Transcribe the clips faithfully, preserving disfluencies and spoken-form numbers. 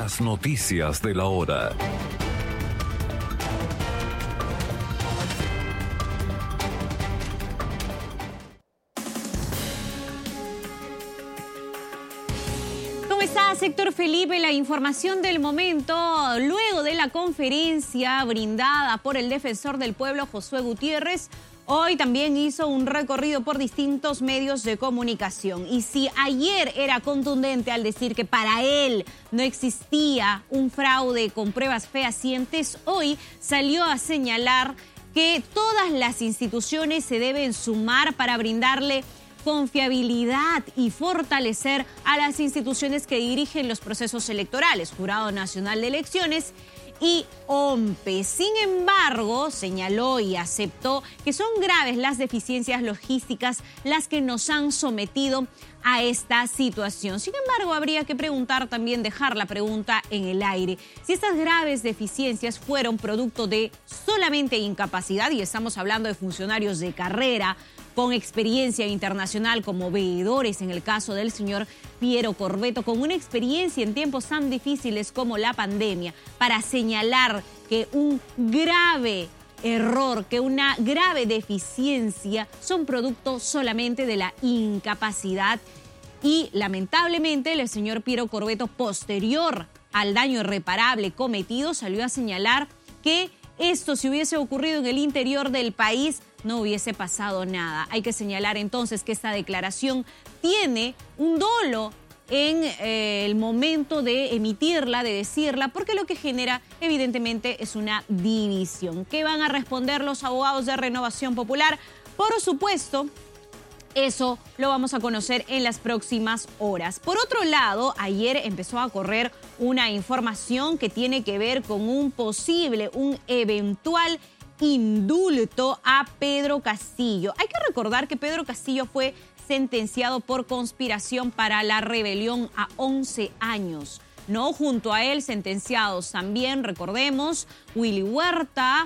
Las noticias de la hora. ¿Cómo está, Héctor Felipe? La información del momento, luego de la conferencia brindada por el defensor del pueblo, Josué Gutiérrez, hoy también hizo un recorrido por distintos medios de comunicación. Y si ayer era contundente al decir que para él no existía un fraude con pruebas fehacientes, hoy salió a señalar que todas las instituciones se deben sumar para brindarle confiabilidad y fortalecer a las instituciones que dirigen los procesos electorales, Jurado Nacional de Elecciones y O M P E. Sin embargo, señaló y aceptó que son graves las deficiencias logísticas las que nos han sometido a esta situación. Sin embargo, habría que preguntar también, dejar la pregunta en el aire, si estas graves deficiencias fueron producto de solamente incapacidad, y estamos hablando de funcionarios de carrera con experiencia internacional como veedores, en el caso del señor Piero Corvetto, con una experiencia en tiempos tan difíciles como la pandemia, para señalar que un grave error, que una grave deficiencia son producto solamente de la incapacidad. Y lamentablemente el señor Piero Corvetto, posterior al daño irreparable cometido, salió a señalar que esto, si hubiese ocurrido en el interior del país, no hubiese pasado nada. Hay que señalar entonces que esta declaración tiene un dolo en eh, el momento de emitirla, de decirla, porque lo que genera evidentemente es una división. ¿Qué van a responder los abogados de Renovación Popular? Por supuesto, eso lo vamos a conocer en las próximas horas. Por otro lado, ayer empezó a correr una información que tiene que ver con un posible, un eventual indulto a Pedro Castillo. Hay que recordar que Pedro Castillo fue sentenciado por conspiración para la rebelión a once años. No, junto a él sentenciados también, recordemos, Willy Huerta,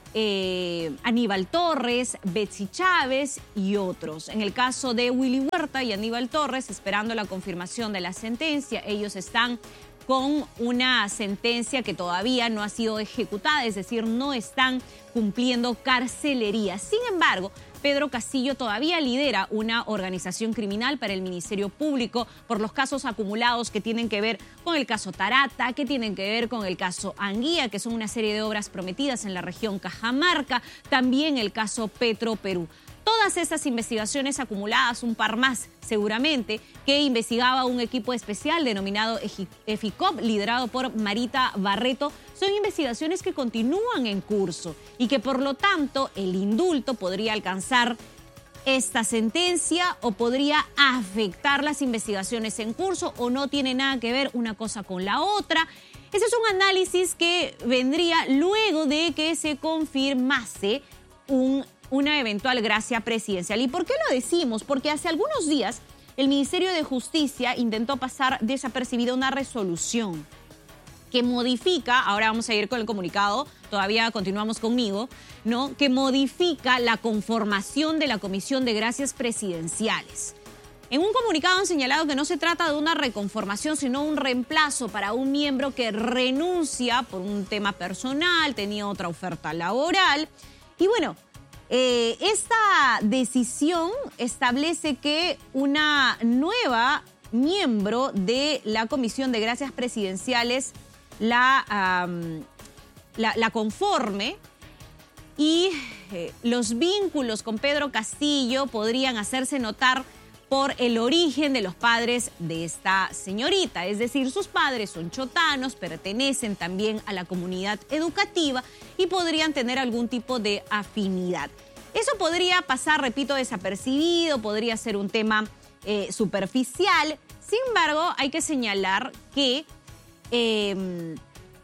eh, Aníbal Torres, Betsy Chávez y otros. En el caso de Willy Huerta y Aníbal Torres, esperando la confirmación de la sentencia, ellos están con una sentencia que todavía no ha sido ejecutada, es decir, no están cumpliendo carcelería. Sin embargo, Pedro Castillo todavía lidera una organización criminal para el Ministerio Público por los casos acumulados que tienen que ver con el caso Tarata, que tienen que ver con el caso Anguía, que son una serie de obras prometidas en la región Cajamarca, también el caso Petroperú. Todas estas investigaciones acumuladas, un par más seguramente, que investigaba un equipo especial denominado EFICOP, liderado por Marita Barreto, son investigaciones que continúan en curso y que por lo tanto el indulto podría alcanzar esta sentencia o podría afectar las investigaciones en curso o no tiene nada que ver una cosa con la otra. Ese es un análisis que vendría luego de que se confirmase un una eventual gracia presidencial. ¿Y por qué lo decimos? Porque hace algunos días el Ministerio de Justicia intentó pasar desapercibida una resolución que modifica, ahora vamos a ir con el comunicado, todavía continuamos conmigo, ¿no? Que modifica la conformación de la Comisión de Gracias Presidenciales. En un comunicado han señalado que no se trata de una reconformación, sino un reemplazo para un miembro que renuncia por un tema personal, tenía otra oferta laboral. Y bueno, Eh, esta decisión establece que una nueva miembro de la Comisión de Gracias Presidenciales la, um, la, la conforme y eh, los vínculos con Pedro Castillo podrían hacerse notar por el origen de los padres de esta señorita. Es decir, sus padres son chotanos, pertenecen también a la comunidad educativa y podrían tener algún tipo de afinidad. Eso podría pasar, repito, desapercibido, podría ser un tema eh, superficial. Sin embargo, hay que señalar que eh,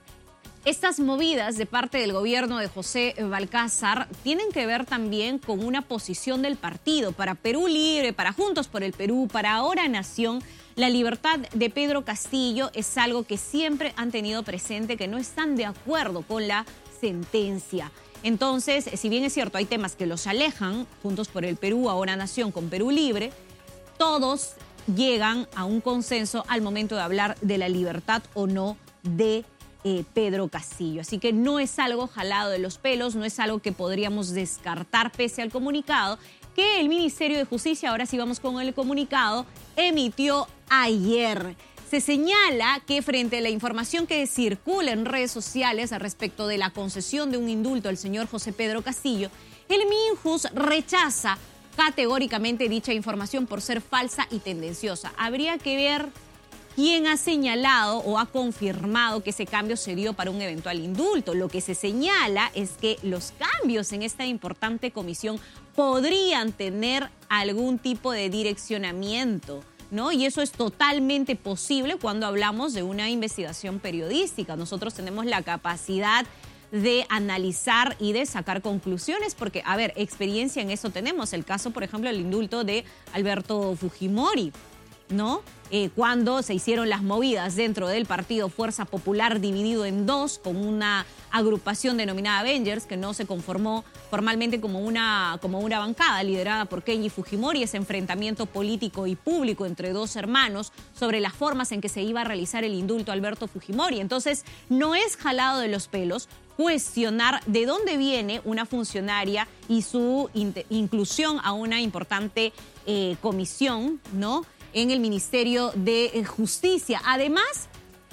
estas movidas de parte del gobierno de José Balcázar tienen que ver también con una posición del partido. Para Perú Libre, para Juntos por el Perú, para Ahora Nación, la libertad de Pedro Castillo es algo que siempre han tenido presente, que no están de acuerdo con la sentencia. Entonces, si bien es cierto, hay temas que los alejan, Juntos por el Perú, Ahora Nación con Perú Libre, todos llegan a un consenso al momento de hablar de la libertad o no de eh, Pedro Castillo. Así que no es algo jalado de los pelos, no es algo que podríamos descartar pese al comunicado que el Ministerio de Justicia, ahora sí vamos con el comunicado, emitió ayer. Se señala que frente a la información que circula en redes sociales respecto de la concesión de un indulto al señor José Pedro Castillo, el Minjus rechaza categóricamente dicha información por ser falsa y tendenciosa. Habría que ver quién ha señalado o ha confirmado que ese cambio se dio para un eventual indulto. Lo que se señala es que los cambios en esta importante comisión podrían tener algún tipo de direccionamiento, ¿no? Y eso es totalmente posible cuando hablamos de una investigación periodística. Nosotros tenemos la capacidad de analizar y de sacar conclusiones, porque, a ver, experiencia en eso tenemos. El caso, por ejemplo, el indulto de Alberto Fujimori, ¿no? Eh, cuando se hicieron las movidas dentro del Partido Fuerza Popular dividido en dos, con una agrupación denominada Avengers, que no se conformó formalmente como una, como una bancada liderada por Kenji Fujimori, ese enfrentamiento político y público entre dos hermanos sobre las formas en que se iba a realizar el indulto a Alberto Fujimori. Entonces, no es jalado de los pelos cuestionar de dónde viene una funcionaria y su inclusión a una importante eh, comisión, ¿no?, en el Ministerio de Justicia. Además,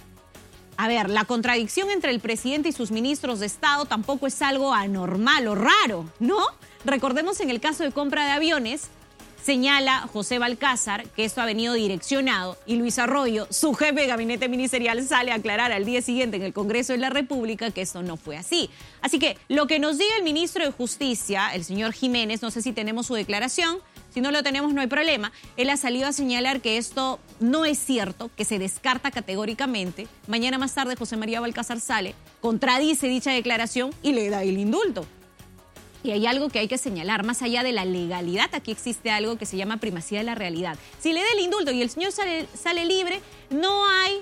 a ver, la contradicción entre el presidente y sus ministros de Estado tampoco es algo anormal o raro, ¿no? Recordemos en el caso de compra de aviones, señala José Balcázar que esto ha venido direccionado y Luis Arroyo, su jefe de gabinete ministerial, sale a aclarar al día siguiente en el Congreso de la República que esto no fue así. Así que lo que nos diga el ministro de Justicia, el señor Jiménez, no sé si tenemos su declaración. Si no lo tenemos, no hay problema. Él ha salido a señalar que esto no es cierto, que se descarta categóricamente. Mañana más tarde José María Balcázar sale, contradice dicha declaración y le da el indulto. Y hay algo que hay que señalar, más allá de la legalidad, aquí existe algo que se llama primacía de la realidad. Si le da el indulto y el señor sale, sale libre, no hay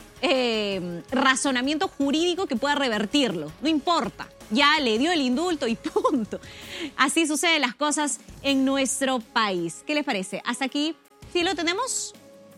eh, razonamiento jurídico que pueda revertirlo, no importa. Ya le dio el indulto y punto. Así suceden las cosas en nuestro país. ¿Qué les parece? Hasta aquí, ¿sí lo tenemos?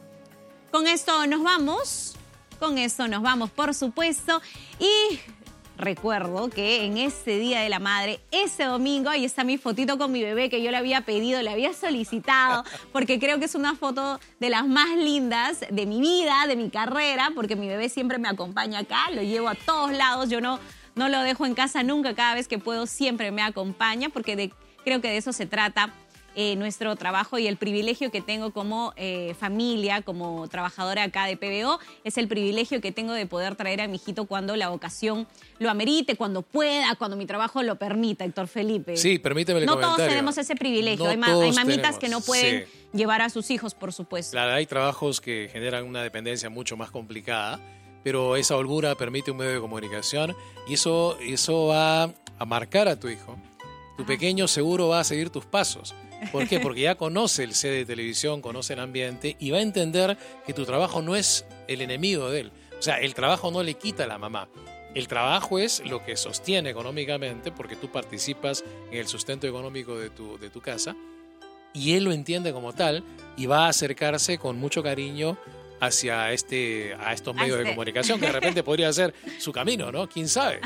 Con esto nos vamos. Con esto nos vamos, por supuesto. Y recuerdo que en este Día de la Madre, ese domingo, ahí está mi fotito con mi bebé que yo le había pedido, le había solicitado, porque creo que es una foto de las más lindas de mi vida, de mi carrera, porque mi bebé siempre me acompaña acá, lo llevo a todos lados, yo no... No lo dejo en casa nunca, cada vez que puedo siempre me acompaña, porque de, creo que de eso se trata eh, nuestro trabajo y el privilegio que tengo como eh, familia, como trabajadora acá de P B O, es el privilegio que tengo de poder traer a mi hijito cuando la ocasión lo amerite, cuando pueda, cuando mi trabajo lo permita, Héctor Felipe. Sí, permíteme el no comentario. No todos tenemos ese privilegio, no hay, ma hay mamitas tenemos. que no pueden sí. llevar a sus hijos, por supuesto. Claro, hay trabajos que generan una dependencia mucho más complicada, pero esa holgura permite un medio de comunicación y eso, eso va a marcar a tu hijo. Tu pequeño seguro va a seguir tus pasos. ¿Por qué? Porque ya conoce el set de televisión, conoce el ambiente y va a entender que tu trabajo no es el enemigo de él. O sea, el trabajo no le quita a la mamá. El trabajo es lo que sostiene económicamente porque tú participas en el sustento económico de tu, de tu casa y él lo entiende como tal y va a acercarse con mucho cariño hacia este, a estos medios este. de comunicación, que de repente podría ser su camino, ¿no? ¿Quién sabe?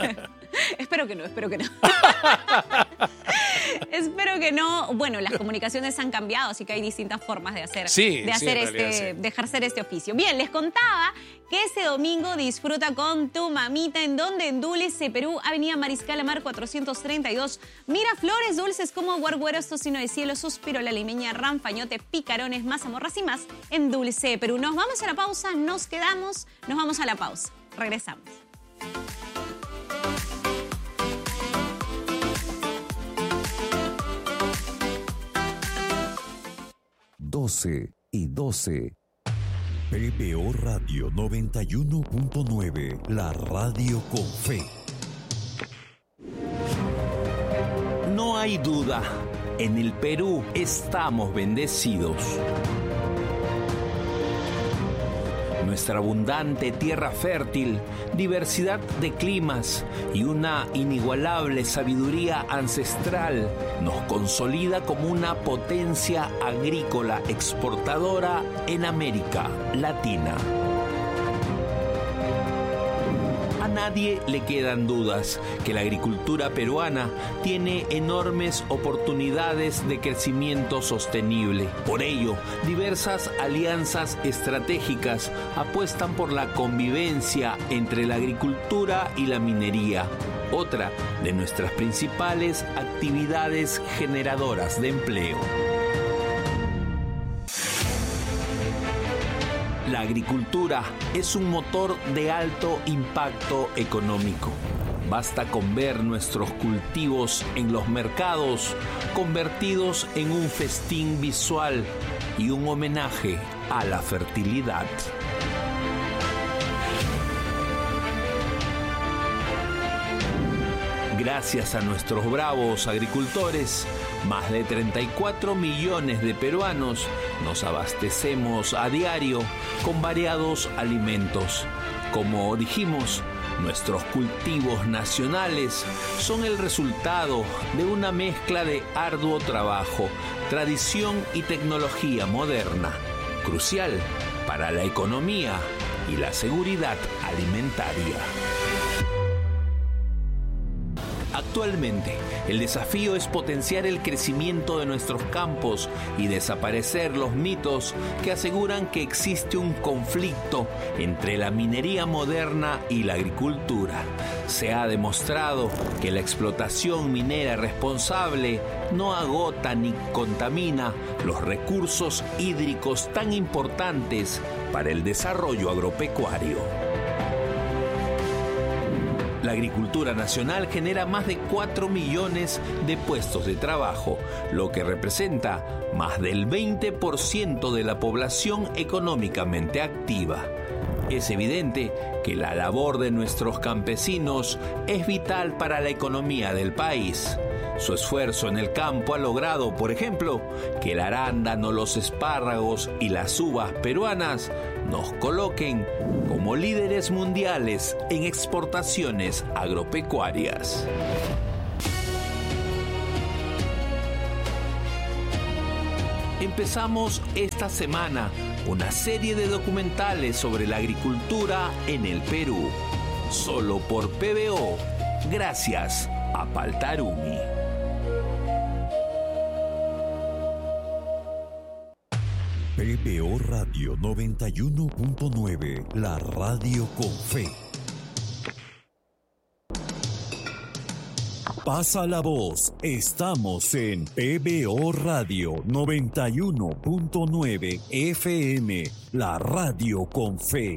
Espero que no, espero que no. Espero que no. Bueno, las comunicaciones han cambiado, así que hay distintas formas de hacer, sí, de, hacer sí, este, realidad, sí. de ejercer este oficio. Bien, les contaba que ese domingo disfruta con tu mamita. ¿En donde? En Dulce, Perú, Avenida Mariscal Amar cuatrocientos treinta y dos. Miraflores, dulces como guargueros, tocino de cielo, suspiro, la limeña, ranfañote, picarones, mazamorras y más en Dulce, Perú. Nos vamos a la pausa, nos quedamos, nos vamos a la pausa. Regresamos. doce y doce. P B O Radio noventa y uno punto nueve, la radio con fe. No hay duda, en el Perú estamos bendecidos. Nuestra abundante tierra fértil, diversidad de climas y una inigualable sabiduría ancestral nos consolida como una potencia agrícola exportadora en América Latina. nadie le quedan dudas que la agricultura peruana tiene enormes oportunidades de crecimiento sostenible. Por ello, diversas alianzas estratégicas apuestan por la convivencia entre la agricultura y la minería, otra de nuestras principales actividades generadoras de empleo. La agricultura es un motor de alto impacto económico. Basta con ver nuestros cultivos en los mercados convertidos en un festín visual y un homenaje a la fertilidad. Gracias a nuestros bravos agricultores, más de treinta y cuatro millones de peruanos nos abastecemos a diario con variados alimentos. Como dijimos, nuestros cultivos nacionales son el resultado de una mezcla de arduo trabajo, tradición y tecnología moderna, crucial para la economía y la seguridad alimentaria. Actualmente, el desafío es potenciar el crecimiento de nuestros campos y desaparecer los mitos que aseguran que existe un conflicto entre la minería moderna y la agricultura. Se ha demostrado que la explotación minera responsable no agota ni contamina los recursos hídricos tan importantes para el desarrollo agropecuario. La agricultura nacional genera más de cuatro millones de puestos de trabajo, lo que representa más del veinte por ciento de la población económicamente activa. Es evidente que la labor de nuestros campesinos es vital para la economía del país. Su esfuerzo en el campo ha logrado, por ejemplo, que el arándano, los espárragos y las uvas peruanas nos coloquen como líderes mundiales en exportaciones agropecuarias. Empezamos esta semana una serie de documentales sobre la agricultura en el Perú, solo por P B O, gracias a Paltarumi. P B O Radio noventa y uno punto nueve, la radio con fe. Pasa la voz, estamos en P B O Radio noventa y uno punto nueve F M, la radio con fe.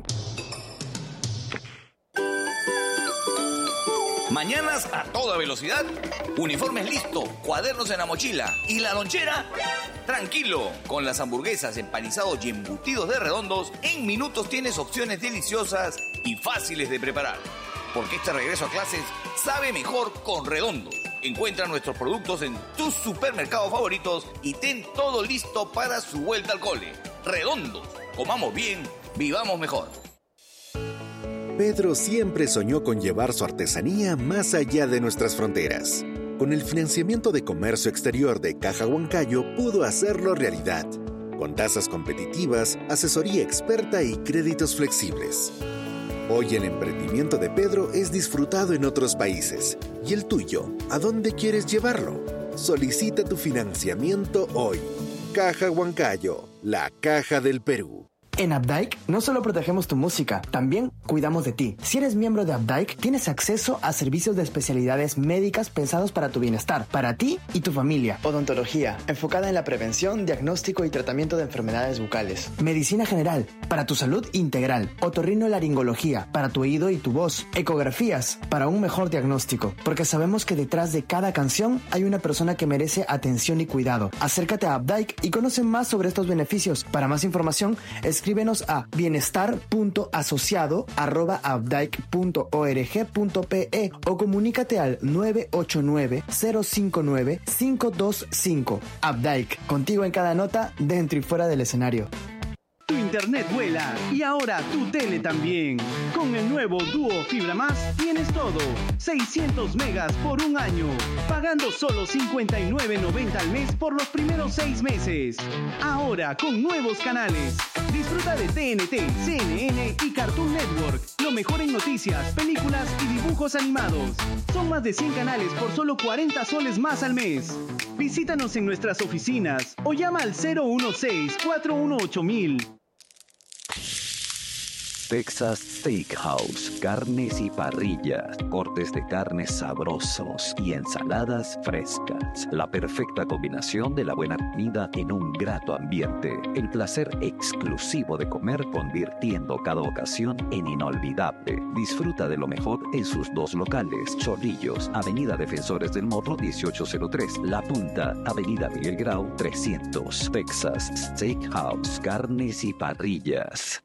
Mañanas a toda velocidad, uniformes listo, cuadernos en la mochila y la lonchera. Tranquilo, con las hamburguesas, empanizados y embutidos de Redondos, en minutos tienes opciones deliciosas y fáciles de preparar. Porque este regreso a clases sabe mejor con Redondos. Encuentra nuestros productos en tus supermercados favoritos y ten todo listo para su vuelta al cole. Redondos, comamos bien, vivamos mejor. Pedro siempre soñó con llevar su artesanía más allá de nuestras fronteras. Con el financiamiento de comercio exterior de Caja Huancayo pudo hacerlo realidad, con tasas competitivas, asesoría experta y créditos flexibles. Hoy el emprendimiento de Pedro es disfrutado en otros países. ¿Y el tuyo? ¿A dónde quieres llevarlo? Solicita tu financiamiento hoy. Caja Huancayo, la caja del Perú. En Updike no solo protegemos tu música, también cuidamos de ti. Si eres miembro de Updike, tienes acceso a servicios de especialidades médicas pensados para tu bienestar, para ti y tu familia. Odontología, enfocada en la prevención, diagnóstico y tratamiento de enfermedades bucales. Medicina general, para tu salud integral. Otorrinolaringología, para tu oído y tu voz. Ecografías, para un mejor diagnóstico. Porque sabemos que detrás de cada canción hay una persona que merece atención y cuidado. Acércate a Updike y conoce más sobre estos beneficios. Para más información, escribe Escríbenos a bienestar punto asociado arroba updike punto org punto pe o comunícate al nueve ocho nueve, cero cinco nueve, cinco dos cinco. Updike, contigo en cada nota, dentro y fuera del escenario. Tu internet vuela y ahora tu tele también. Con el nuevo Duo Fibra Más tienes todo. seiscientos megas por un año. Pagando solo cincuenta y nueve noventa al mes por los primeros seis meses. Ahora con nuevos canales. Disfruta de T N T, C N N y Cartoon Network. Lo mejor en noticias, películas y dibujos animados. Son más de cien canales por solo cuarenta soles más al mes. Visítanos en nuestras oficinas o llama al cero uno seis, cuatro uno ocho mil. Texas Steakhouse, carnes y parrillas, cortes de carnes sabrosos y ensaladas frescas. La perfecta combinación de la buena comida en un grato ambiente. El placer exclusivo de comer convirtiendo cada ocasión en inolvidable. Disfruta de lo mejor en sus dos locales. Chorrillos, Avenida Defensores del Morro dieciocho cero tres. La Punta, Avenida Miguel Grau trescientos. Texas Steakhouse, carnes y parrillas.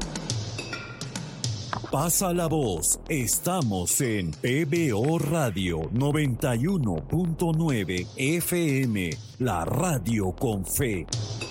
Pasa la voz, estamos en P B O Radio noventa y uno punto nueve F M, la radio con fe.